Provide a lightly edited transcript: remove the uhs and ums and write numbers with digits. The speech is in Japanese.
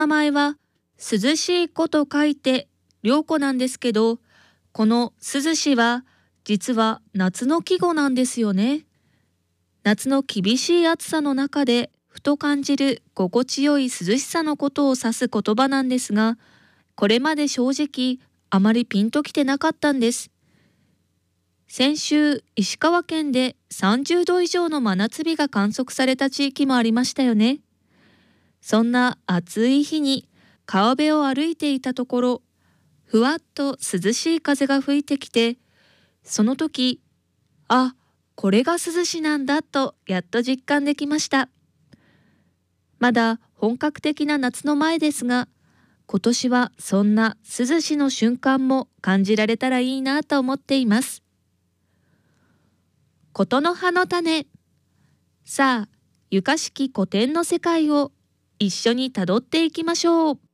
名前は涼しい子と書いて涼子なんですけど、この涼しは実は夏の季語なんですよね。夏の厳しい暑さの中でふと感じる心地よい涼しさのことを指す言葉なんですが、これまで正直あまりピンときてなかったんです。先週、石川県で30度以上の真夏日が観測された地域もありましたよね。そんな暑い日に川辺を歩いていたところ、ふわっと涼しい風が吹いてきて、その時、あ、これが涼しなんだとやっと実感できました。まだ本格的な夏の前ですが、今年はそんな涼しの瞬間も感じられたらいいなと思っています。ことの葉の種。さあ、ゆかしき古典の世界を一緒にたどっていきましょう。